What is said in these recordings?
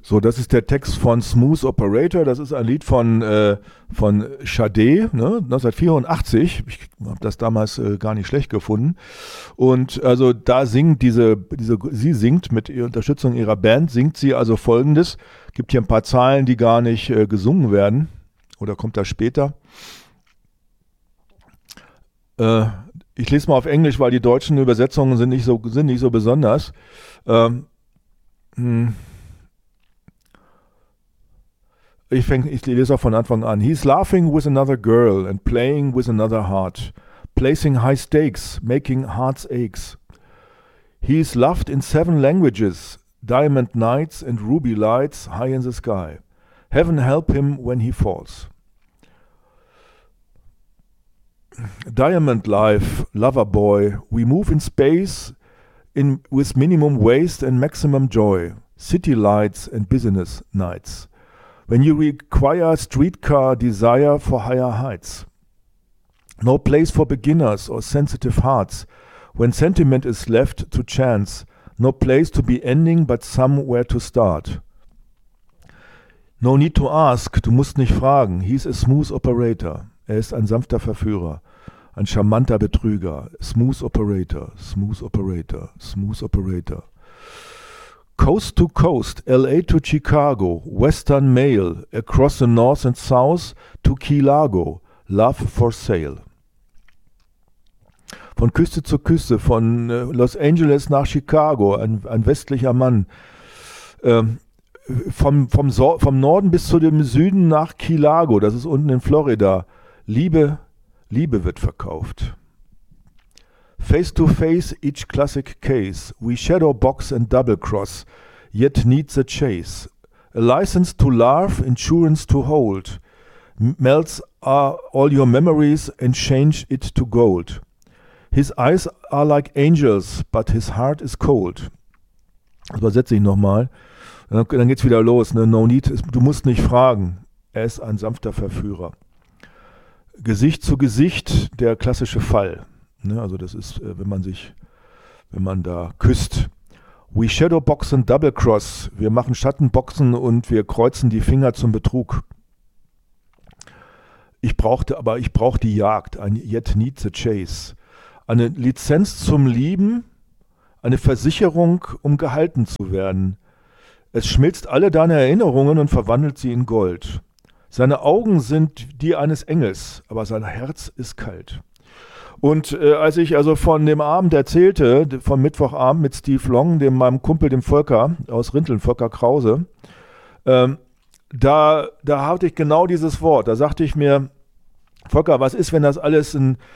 So, das ist der Text von Smooth Operator. Das ist ein Lied von Sade, ne, 1984. Ich habe das damals gar nicht schlecht gefunden. Und also da singt sie singt mit Unterstützung ihrer Band, singt sie also Folgendes. Gibt hier ein paar Zeilen, die gar nicht gesungen werden. Oder kommt das später? Ich lese mal auf Englisch, weil die deutschen Übersetzungen sind nicht so besonders. Ich lese auch von Anfang an. He's laughing with another girl and playing with another heart, placing high stakes, making hearts aches. He's loved in 7 languages, diamond nights and ruby lights high in the sky. Heaven help him when he falls. Diamond life, lover boy, we move in space with minimum waste and maximum joy. City lights and business nights. When you require streetcar desire for higher heights. No place for beginners or sensitive hearts. When sentiment is left to chance. No place to be ending but somewhere to start. No need to ask, du musst nicht fragen. He's a smooth operator. Er ist ein sanfter Verführer. Ein charmanter Betrüger. Smooth operator, smooth operator, smooth operator. Coast to coast, LA to Chicago, Western Mail, across the North and South to Key Largo, Love for Sale. Von Küste zu Küste, von Los Angeles nach Chicago, ein westlicher Mann. Vom Norden bis zu dem Süden nach Key Largo, das ist unten in Florida. Liebe wird verkauft. Face to face, each classic case. We shadow box and double cross, yet need the chase. A license to laugh, insurance to hold. Melts are all your memories and change it to gold. His eyes are like angels, but his heart is cold. Das übersetze ich nochmal. Dann geht's wieder los. Ne? No need, du musst nicht fragen. Er ist ein sanfter Verführer. Gesicht zu Gesicht, der klassische Fall. Ne, also das ist, wenn man da küsst. We shadowbox and double cross. Wir machen Schattenboxen und wir kreuzen die Finger zum Betrug. Ich brauche die Jagd, ein yet need the chase. Eine Lizenz zum Lieben, eine Versicherung, um gehalten zu werden. Es schmilzt alle deine Erinnerungen und verwandelt sie in Gold. Seine Augen sind die eines Engels, aber sein Herz ist kalt. Und als ich also von dem Abend erzählte, vom Mittwochabend mit Steve Long, meinem Kumpel, dem Volker aus Rinteln, Volker Krause, da hatte ich genau dieses Wort. Da sagte ich mir, Volker, was ist, wenn das alles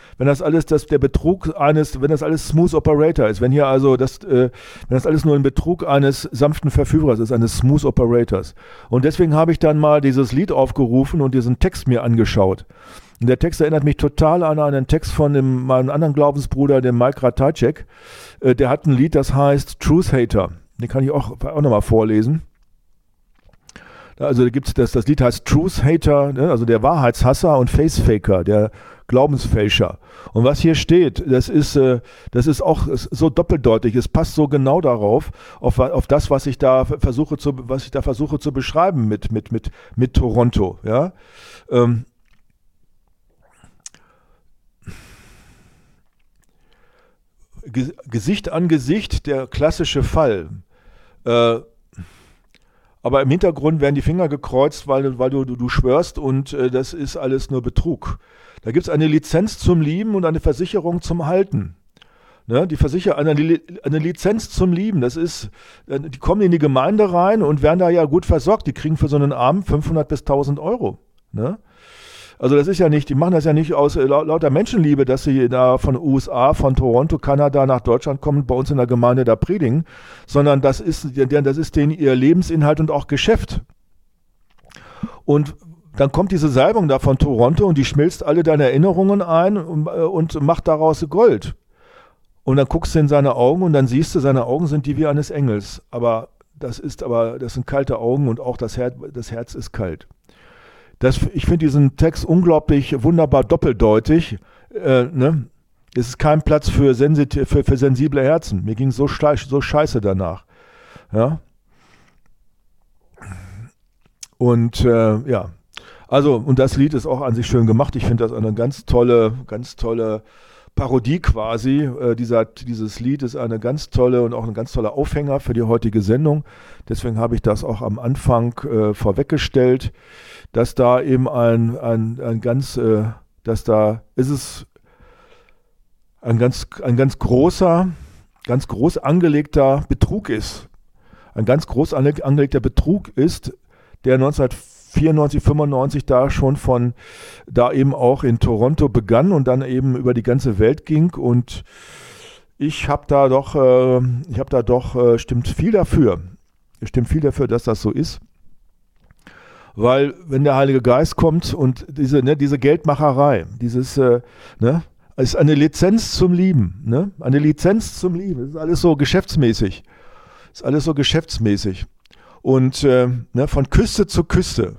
Smooth Operator ist, wenn das alles nur ein Betrug eines sanften Verführers ist, eines Smooth Operators. Und deswegen habe ich dann mal dieses Lied aufgerufen und diesen Text mir angeschaut. Und der Text erinnert mich total an einen Text von meinem anderen Glaubensbruder, dem Mike Ratajczak. Der hat ein Lied, das heißt Truth Hater. Den kann ich auch nochmal vorlesen. Also da gibt's das Lied heißt Truth Hater, ne? Also der Wahrheitshasser und Face Faker, der Glaubensfälscher. Und was hier steht, das ist auch so doppeldeutig. Es passt so genau darauf, auf das, was ich da versuche zu beschreiben mit Toronto. Ja. Gesicht an Gesicht, der klassische Fall. Aber im Hintergrund werden die Finger gekreuzt, weil du schwörst und das ist alles nur Betrug. Da gibt es eine Lizenz zum Lieben und eine Versicherung zum Halten. Ne? Eine Lizenz zum Lieben, das ist, die kommen in die Gemeinde rein und werden da ja gut versorgt. Die kriegen für so einen Abend 500 bis 1000 Euro. Ne? Also das ist ja nicht, die machen das ja nicht aus lauter Menschenliebe, dass sie da von USA, von Toronto, Kanada nach Deutschland kommen, bei uns in der Gemeinde da predigen, sondern das ist denen ihr Lebensinhalt und auch Geschäft. Und dann kommt diese Salbung da von Toronto und die schmilzt alle deine Erinnerungen ein und macht daraus Gold. Und dann guckst du in seine Augen und dann siehst du, seine Augen sind die wie eines Engels. Das sind kalte Augen und auch das Herz ist kalt. Ich finde diesen Text unglaublich wunderbar doppeldeutig. Ne? Es ist kein Platz für sensible Herzen. Mir ging so scheiße danach. Ja? Und ja, also, und das Lied ist auch an sich schön gemacht. Ich finde das eine ganz tolle Parodie quasi. Dieses Lied ist eine ganz tolle und auch ein ganz toller Aufhänger für die heutige Sendung. Deswegen habe ich das auch am Anfang vorweggestellt, dass da eben dass da ist es ein ganz groß angelegter Betrug ist. Ein ganz groß angelegter Betrug ist, der 1994, 95 da schon da eben auch in Toronto begann und dann eben über die ganze Welt ging. Und ich habe da doch, stimmt viel dafür, dass das so ist. Weil wenn der Heilige Geist kommt und diese Geldmacherei, ist eine Lizenz zum Lieben, ne? Eine Lizenz zum Lieben. Das ist alles so geschäftsmäßig. Und von Küste zu Küste.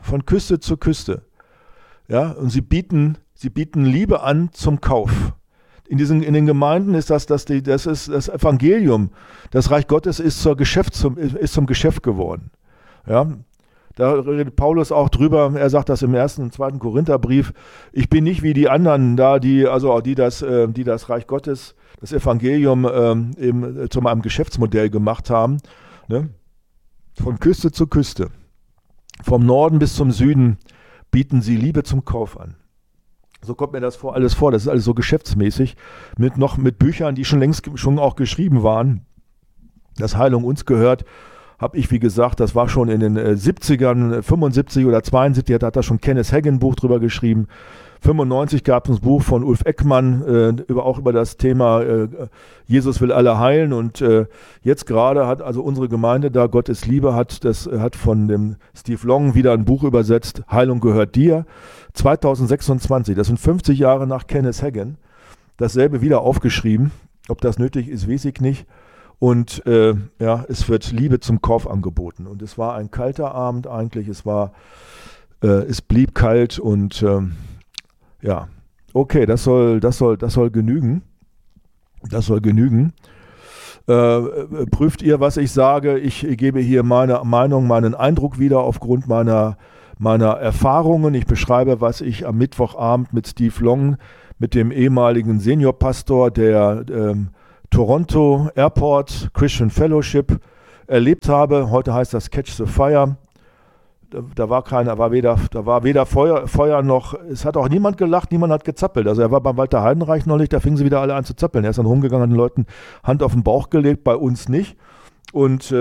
Ja, und sie bieten Liebe an zum Kauf. In den Gemeinden ist das ist das Evangelium. Das Reich Gottes ist zum Geschäft geworden. Ja, da redet Paulus auch drüber. Er sagt das im 1. und 2. Korintherbrief. Ich bin nicht wie die anderen da, die das Reich Gottes, das Evangelium eben zu einem Geschäftsmodell gemacht haben. Ne? Von Küste zu Küste, vom Norden bis zum Süden bieten sie Liebe zum Kauf an. So kommt mir das alles vor. Das ist alles so geschäftsmäßig, mit Büchern, die schon auch geschrieben waren. Dass Heilung uns gehört, habe ich, wie gesagt, das war schon in den 70ern, 75 oder 72, hat da schon Kenneth Hagin ein Buch drüber geschrieben. 95 gab es ein Buch von Ulf Ekman, auch über das Thema Jesus will alle heilen. Und jetzt gerade hat also unsere Gemeinde da, Gott ist Liebe, hat von dem Steve Long wieder ein Buch übersetzt, Heilung gehört dir. 2026, das sind 50 Jahre nach Kenneth Hagin, dasselbe wieder aufgeschrieben. Ob das nötig ist, weiß ich nicht. Und es wird Liebe zum Kauf angeboten. Und es war ein kalter Abend eigentlich. Es blieb kalt und ja, okay, das soll genügen. Das soll genügen. Prüft ihr, was ich sage? Ich gebe hier meine Meinung, meinen Eindruck wieder aufgrund meiner Erfahrungen. Ich beschreibe, was ich am Mittwochabend mit Steve Long, mit dem ehemaligen Seniorpastor der Toronto Airport Christian Fellowship erlebt habe. Heute heißt das Catch the Fire. Da war weder Feuer noch, es hat auch niemand gelacht, niemand hat gezappelt. Also er war beim Walter Heidenreich neulich, da fingen sie wieder alle an zu zappeln. Er ist dann rumgegangen, hat den Leuten Hand auf den Bauch gelegt, bei uns nicht. Und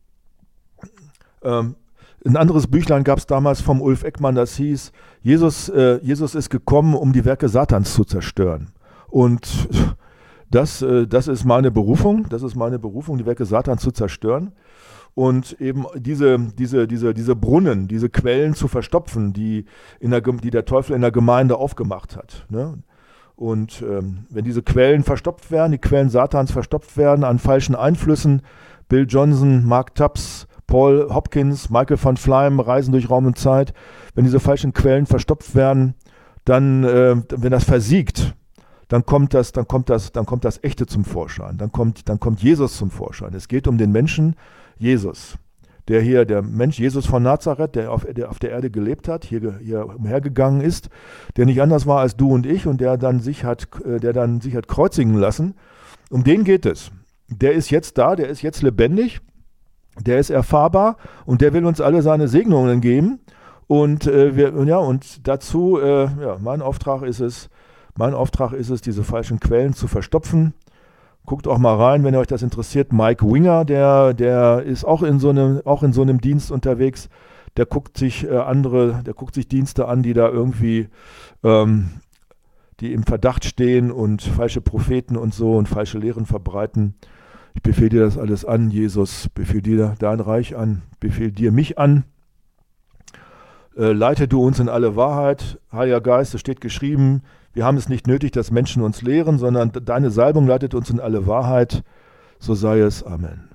ein anderes Büchlein gab es damals vom Ulf Ekman, das hieß, Jesus ist gekommen, um die Werke Satans zu zerstören. Und das ist meine Berufung, die Werke Satans zu zerstören. Und eben diese Brunnen, diese Quellen zu verstopfen, die der Teufel in der Gemeinde aufgemacht hat. Ne? Und wenn diese Quellen verstopft werden, die Quellen Satans verstopft werden an falschen Einflüssen, Bill Johnson, Mark Tubbs, Paul Hopkins, Michael van Fleim, Reisen durch Raum und Zeit, wenn diese falschen Quellen verstopft werden, dann, wenn das versiegt, dann kommt das Echte zum Vorschein, dann kommt Jesus zum Vorschein. Es geht um den Menschen Jesus, der Mensch Jesus von Nazareth, der auf der Erde gelebt hat, hier umhergegangen ist, der nicht anders war als du und ich und der dann sich hat kreuzigen lassen. Um den geht es. Der ist jetzt da, der ist jetzt lebendig, der ist erfahrbar und der will uns alle seine Segnungen geben. Und dazu, mein Auftrag ist es, diese falschen Quellen zu verstopfen. Guckt auch mal rein, wenn ihr euch das interessiert. Mike Winger, der ist auch in so einem Dienst unterwegs. Der guckt sich Dienste an, die da irgendwie, die im Verdacht stehen und falsche Propheten und so und falsche Lehren verbreiten. Ich befehle dir das alles an, Jesus. Befehl dir dein Reich an. Befehl dir mich an. Leite du uns in alle Wahrheit. Heiliger Geist, es steht geschrieben, wir haben es nicht nötig, dass Menschen uns lehren, sondern deine Salbung leitet uns in alle Wahrheit. So sei es. Amen.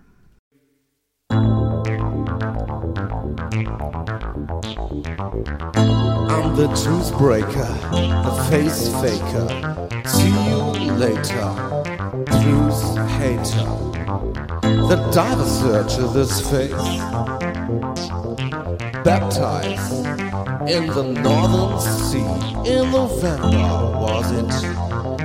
I'm the truth breaker, the face faker. See you later, truth hater. The dark searcher this faith. baptized in the northern sea in November, was it?